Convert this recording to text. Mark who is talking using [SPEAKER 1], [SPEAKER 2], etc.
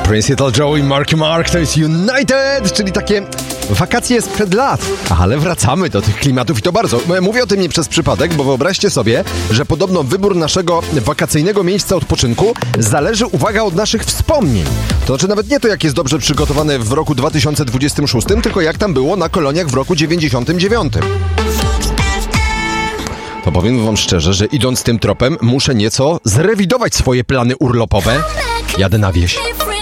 [SPEAKER 1] Prince Little Joe i Marky Mark to jest United, czyli takie wakacje sprzed lat. Ale wracamy do tych klimatów i to bardzo. Mówię o tym nie przez przypadek, bo wyobraźcie sobie, że podobno wybór naszego wakacyjnego miejsca odpoczynku zależy, uwaga, od naszych wspomnień. To znaczy nawet nie to, jak jest dobrze przygotowane w roku 2026, tylko jak tam było na koloniach w roku 99. To powiem wam szczerze, że idąc tym tropem muszę nieco zrewidować swoje plany urlopowe. Jadę na wieś.